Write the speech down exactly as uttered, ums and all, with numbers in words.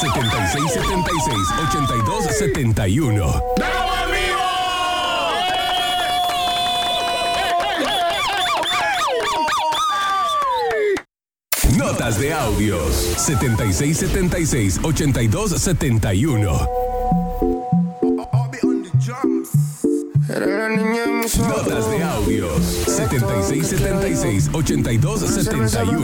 setenta y seis setenta y seis, ochenta y dos setenta y uno. Notas de audios setenta y seis setenta y seis, ochenta y dos setenta y uno. Notas de audios setenta y seis setenta y seis, ochenta y dos setenta y uno.